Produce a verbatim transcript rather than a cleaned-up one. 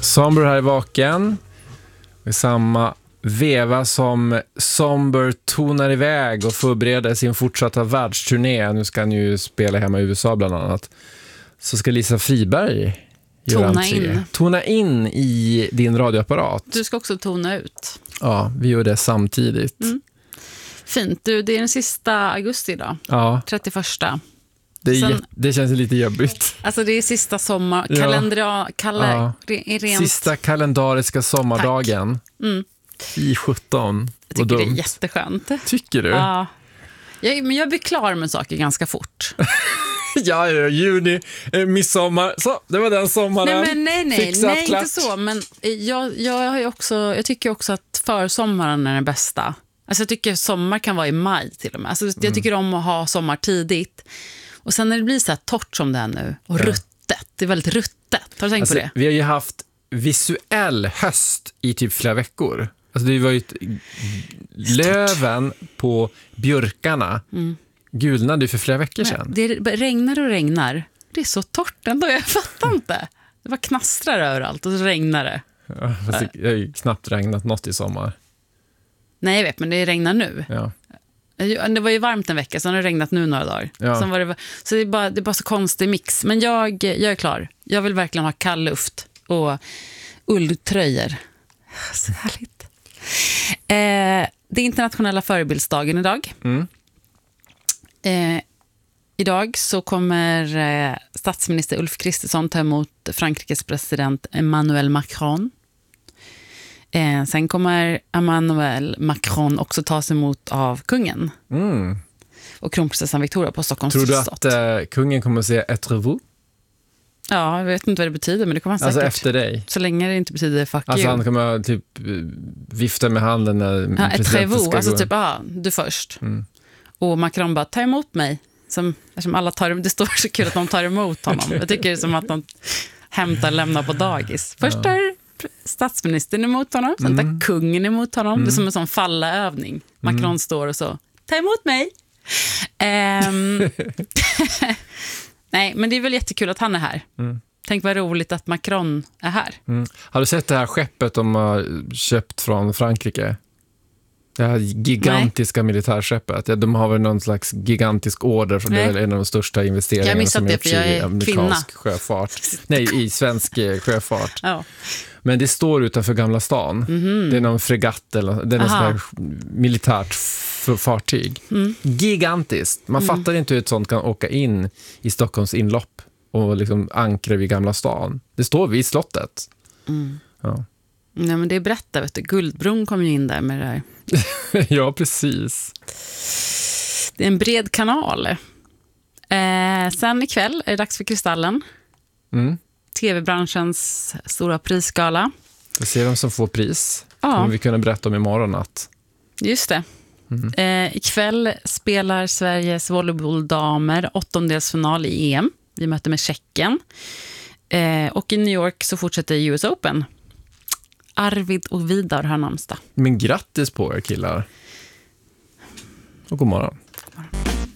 Somber här i vaken. I samma veva som Somber tonar iväg och förbereder sin fortsatta världsturné. Nu ska han ju spela hemma i U S A bland annat. Så ska Lisa Friberg göra tona entré. in. Tona in i din radioapparat. Du ska också tona ut. Ja, vi gör det samtidigt. Mm. Fint. Du, det är den sista augusti idag. Ja. trettioförsta. Det, är Sen, jä- det känns lite jobbigt. Alltså det är sista sommar... Ja. Kalendra, kalla, Ja. re, rent. Sista kalendariska sommardagen. Mm. I sjutton. Jag tycker det är jätteskönt. Tycker du? Ja. Jag, men jag blir klar med saker ganska fort. Ja, ja, juni, eh, midsommar. Så, det var den sommaren. Nej, men nej, nej, Fixat, nej klart. inte så. Men jag, jag, har ju också, jag tycker också att försommaren är den bästa. Alltså jag tycker sommar kan vara i maj till och med. Alltså jag tycker om att ha sommar tidigt. Och sen när det blir så här torrt som det är nu. Och Ja. ruttet. Det är väldigt ruttet. Har du tänkt Alltså, på det? vi har ju haft visuell höst i typ flera veckor. Alltså det var ju ett, löven på björkarna Mm. gulnade ju för flera veckor Men sedan. det regnar och regnar. Det är så torrt ändå. Jag fattar inte. Det var knastrar överallt och så regnar det. Ja, fast det det har ju knappt regnat något i sommar. Nej, jag vet, men det regnar nu. Ja. Det var ju varmt en vecka, sen har det regnat nu några dagar. Ja. Sen var det, så det är, bara, det är bara så konstig mix. Men jag, jag är klar. Jag vill verkligen ha kall luft och ulltröjor. Så härligt. Eh, det är internationella förebildsdagen idag. Mm. Eh, idag så kommer eh, statsminister Ulf Kristersson ta emot Frankrikes president Emmanuel Macron. Eh, sen kommer Emmanuel Macron också tas emot av kungen Mm. och kronprinsessan Victoria på Stockholms Tror du slott. att eh, kungen kommer att säga ett revu? Ja, jag vet inte vad det betyder, men det kommer han Alltså säkert. efter dig? Så länge det inte betyder fuck Alltså you. han kommer att typ eh, vifta med handen när Ja, ett presidenten revu, ska alltså gå. typ, ja, du först. Mm. Och Macron bara, ta emot mig. Som, eftersom alla tar, det står så kul att de tar emot honom. Jag tycker det är som att de hämtar och lämnar på dagis. Först Ja. tar statsministern emot honom, sen tar Mm. kungen emot honom. Mm. Det är som en sån fallaövning. Macron Mm. står och så, ta emot mig. Ehm, Nej, men det är väl jättekul att han är här. Mm. Tänk vad roligt att Macron är här. Mm. Har du sett det här skeppet de har köpt från Frankrike? Det här gigantiska militärskeppet. Ja, de har väl någon slags gigantisk order för det är Nej. väl en av de största investeringarna Jag har missat som det, gjorts för jag i är amerikansk kvinna. sjöfart. Nej, i svensk eh, sjöfart. Ja. Men det står utanför Gamla stan. Mhm. Det är någon fregatt eller det är någon sån Aha. här militärt f- fartyg. Mm. Gigantiskt. Man Mm. fattar inte hur ett sånt kan åka in i Stockholms inlopp och liksom ankra vid Gamla stan. Det står vid slottet. Mm. Ja. Nej, men det är berätta, vet du. Guldbron kom ju in där med det här. Ja, precis. Det är en bred kanal. Eh, sen ikväll är det dags för Kristallen. Mm. Tv-branschens stora prisgala. Vi ser vem som får pris. Ja. Kommer vi kunna berätta om imorgon att. Just det. Mm. Eh, ikväll spelar Sveriges volleybolldamer åttondelsfinal i E M. Vi möter med Tjeckien. Eh, och i New York så fortsätter U S Open. Arvid och Vidar har namnsdag. Men grattis på er killar. Och god morgon.